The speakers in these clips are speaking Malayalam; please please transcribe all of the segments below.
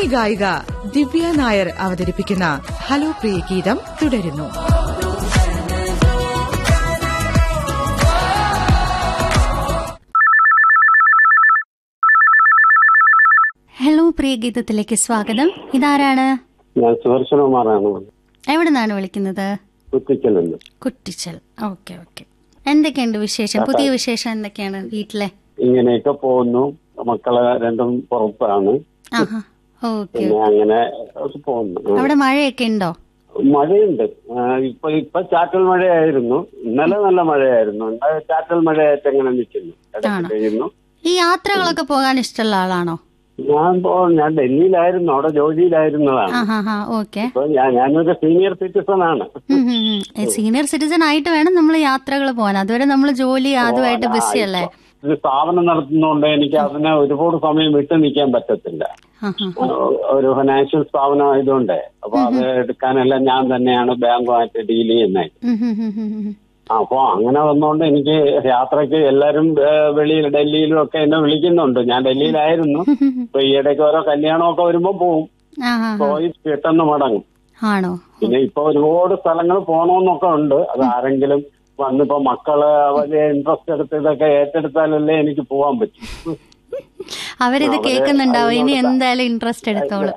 സിനി ഗായിക ദിവ്യ നായർ അവതരിപ്പിക്കുന്ന ഹലോ പ്രിയ ഗീതം തുടരുന്നു. ഹലോ പ്രിയ ഗീതത്തിലേക്ക് സ്വാഗതം. ഇതാരാണ്? ഞാൻ സുദർശനകുമാറാണ്. എവിടെ നിന്നാണ് വിളിക്കുന്നത്? കുറ്റിച്ചൽ. Okay okay. എന്തൊക്കെയുണ്ട് വിശേഷം? പുതിയ വിശേഷം എന്തൊക്കെയാണ് വീട്ടിലെ? ഇങ്ങനെയൊക്കെ പോകുന്നു. മക്കളെ രണ്ടും പുറത്താണ്. പിന്നെ അങ്ങനെ പോകുന്നു. അവിടെ മഴയൊക്കെ ഉണ്ടോ? മഴയുണ്ട്. ഇപ്പൊ ചാറ്റൽ മഴയായിരുന്നു. ഇന്നലെ നല്ല മഴയായിരുന്നു. ചാറ്റൽ മഴയായിട്ട് എങ്ങനെ നിൽക്കുന്നു, ഇടയ്ക്ക് പെയ്യുന്നു. ഈ യാത്രകളൊക്കെ പോകാൻ ഇഷ്ടമുള്ള ആളാണോ? ഞാൻ ഡൽഹിയിലായിരുന്നു, അവിടെ ജോലിയിലായിരുന്നതാണ്. ഇപ്പൊ ഞാനൊരു സീനിയർ സിറ്റിസൺ ആണ്. സീനിയർ സിറ്റിസൺ ആയിട്ട് വേണം നമ്മൾ യാത്രകൾ പോകാൻ. അതുവരെ നമ്മൾ ജോലി അതുമായിട്ട് ബിസി അല്ലേ? ഒരു സ്ഥാപനം നടത്തുന്നതുകൊണ്ട് എനിക്ക് അതിനെ ഒരുപാട് സമയം വിട്ടു നിൽക്കാൻ പറ്റത്തില്ല. ഒരു ഫിനാൻഷ്യൽ സ്ഥാപനം ആയതുകൊണ്ട് അപ്പൊ അത് എടുക്കാനെല്ലാം ഞാൻ തന്നെയാണ് ബാങ്കുമായിട്ട് ഡീൽ ചെയ്യുന്നത്. അപ്പൊ അങ്ങനെ വന്നോണ്ട് എനിക്ക് യാത്രക്ക് എല്ലാരും വെളിയിൽ ഡൽഹിയിലും ഒക്കെ എന്നെ വിളിക്കുന്നുണ്ട്. ഞാൻ ഡൽഹിയിലായിരുന്നു. ഇപ്പൊ ഈയിടയ്ക്ക് ഓരോ കല്യാണമൊക്കെ വരുമ്പോ പോവും, പോയി പെട്ടെന്ന് മടങ്ങും. പിന്നെ ഇപ്പൊ ഒരുപാട് സ്ഥലങ്ങൾ പോണോന്നൊക്കെ ഉണ്ട്. അത് ആരെങ്കിലും വന്നിപ്പോ മക്കള് വലിയ ഇൻട്രസ്റ്റ് എടുത്ത് ഇതൊക്കെ ഏറ്റെടുത്താലല്ലേ എനിക്ക് പോവാൻ പറ്റും. അവരിത് കേൾക്കുന്നുണ്ടാവും, ഇനി എന്തായാലും ഇൻട്രസ്റ്റ് എടുത്തോളും.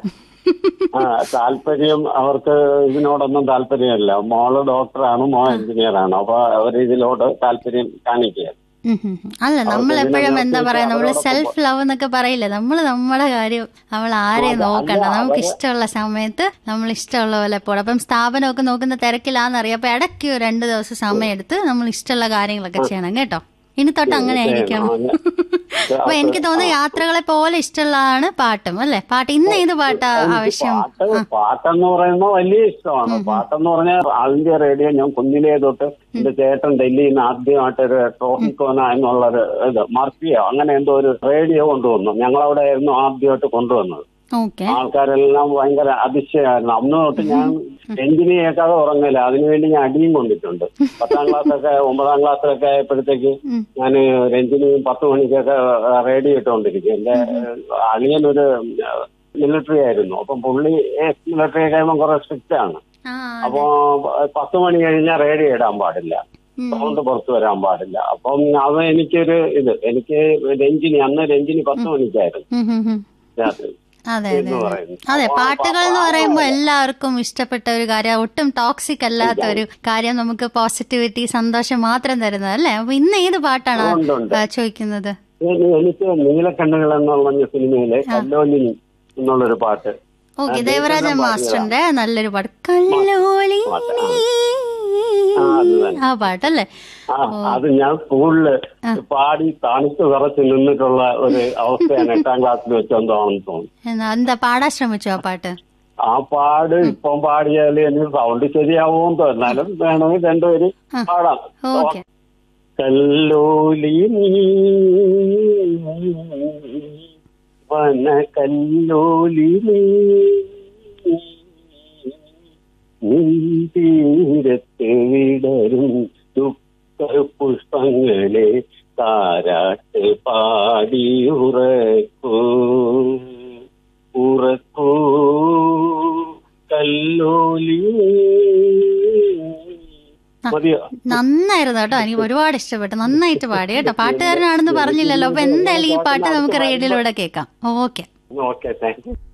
താല്പര്യം അവർക്ക് ഇതിനോടൊന്നും താല്പര്യമില്ല. മോള് ഡോക്ടറാണ്, മോൻ എഞ്ചിനീയറാണ്. അപ്പൊ അവർ ഇതിലോട് താല്പര്യം കാണിക്കുക. അല്ല, നമ്മൾ എപ്പോഴും എന്താ പറയാ, നമ്മള് സെൽഫ് ലവ് എന്നൊക്കെ പറയില്ലേ, നമ്മള് നമ്മുടെ കാര്യം നമ്മൾ ആരെയും നോക്കണ്ട. നമുക്ക് ഇഷ്ടമുള്ള സമയത്ത് നമ്മൾ ഇഷ്ടമുള്ള പോലെ പോകണം. അപ്പം സ്ഥാപനമൊക്കെ നോക്കുന്ന തിരക്കിലാന്നറിയാം. അപ്പൊ ഇടയ്ക്ക് 2 ദിവസം സമയം എടുത്ത് നമ്മൾ ഇഷ്ടമുള്ള കാര്യങ്ങളൊക്കെ ചെയ്യണം കേട്ടോ. ഇനി തൊട്ട് അങ്ങനെ ആയിരിക്കണം. അപ്പൊ എനിക്ക് തോന്നുന്നു യാത്രകളെ പോലെ ഇഷ്ടമുള്ളതാണ് പാട്ടും അല്ലെ? പാട്ട് ഇന്ന് ഏത് പാട്ടാ ആവശ്യം? പാട്ടെന്ന് പറയുന്നത് വലിയ ഇഷ്ടമാണ്. പാട്ടെന്ന് പറഞ്ഞാൽ ആളിന്റെ റേഡിയോ ഞാൻ കുഞ്ഞിലേ തൊട്ട് എന്റെ ചേട്ടൻ ഡൽഹിയിൽ നിന്ന് ആദ്യമായിട്ടൊരു ട്രോഫിക്കോന എന്നുള്ളൊരു ഇത് മർഫിയോ അങ്ങനെ എന്തോ ഒരു റേഡിയോ കൊണ്ടുവന്നു. ഞങ്ങളവിടെ ആയിരുന്നു ആദ്യമായിട്ട് കൊണ്ടുവന്നത്. ആൾക്കാരെല്ലാം ഭയങ്കര അതിശയമായിരുന്നു. അന്ന് തൊട്ട് ഞാൻ എഞ്ചിനീയർ കേൾക്കാതെ ഉറങ്ങില്ല. അതിനുവേണ്ടി ഞാൻ അടിയും കൊണ്ടിട്ടുണ്ട്. 10ാം ക്ലാസ്സൊക്കെ 9ാം ക്ലാസ്സിലൊക്കെ ആയപ്പോഴത്തേക്ക് ഞാൻ രഞ്ജിനിയും 10 മണിക്കൊക്കെ റേഡിയോ ഇട്ടുകൊണ്ടിരിക്കും. എന്റെ അളിയനൊരു മിലിറ്ററി ആയിരുന്നു. അപ്പം പുള്ളി മിലിറ്ററി കഴിയുമ്പോൾ കുറെ സ്ട്രിക്റ്റ് ആണ്. അപ്പൊ 10 മണി കഴിഞ്ഞാൽ റേഡിയോ ഇടാൻ പാടില്ല, സൗണ്ട് പുറത്ത് വരാൻ പാടില്ല. അപ്പം അത് എനിക്കൊരു ഇത്, എനിക്ക് രഞ്ജിനി അന്ന് 10 മണിക്കായിരുന്നു രാത്രി. അതെ പാട്ടുകൾ എന്ന് പറയുമ്പോൾ എല്ലാവർക്കും ഇഷ്ടപ്പെട്ട ഒരു കാര്യം, ഒട്ടും ടോക്സിക് അല്ലാത്ത ഒരു കാര്യം, നമുക്ക് പോസിറ്റിവിറ്റി സന്തോഷം മാത്രം തരുന്നത് അല്ലേ? അപ്പൊ ഇന്ന് ഏത് പാട്ടാണ് ചോദിക്കുന്നത്? എനിക്ക് നീലക്കണ്ണുകൾ എന്ന് പറഞ്ഞ സിനിമയിലെ കല്ലോലിനി എന്നുള്ളൊരു പാട്ട്. ഓക്കെ, ദേവരാജ മാസ്റ്ററിന്റെ നല്ലൊരു പാട്ട് കല്ലോലിനി, ആ പാട്ടല്ലേ? അത് ഞാൻ സ്കൂളില് പാടി തണുത്ത് വിറച്ച് നിന്നിട്ടുള്ള ഒരു അവസ്ഥയാണ് 8ാം ക്ലാസ്സിൽ വെച്ചെന്താണെന്ന് തോന്നുന്നു. എന്താ പാടാൻ ശ്രമിച്ചോ ആ പാട്ട്? ആ പാട് ഇപ്പം പാടിയാല് എനിക്ക് സൗണ്ട് ശരിയാവുമെന്ന് തോന്നാലും വേണമെങ്കിൽ 2 പേര് പാടാം. കല്ലോലിനി വന കല്ലോലിനി നീരത്ത് വിടരും പുഷ്പങ്ങളെ താരാട്ട് പാടി ഉറക്കൂ ഉറക്കൂ കല്ലോലി. നന്നായിരുന്നു കേട്ടോ, എനിക്ക് ഒരുപാട് ഇഷ്ടപ്പെട്ടു. നന്നായിട്ട് പാടി കേട്ടോ. പാട്ടുകാരനാണെന്ന് പറഞ്ഞില്ലല്ലോ. അപ്പൊ എന്തായാലും ഈ പാട്ട് നമുക്ക് റേഡിയോയിലൂടെ കേൾക്കാം. Okay, thank you.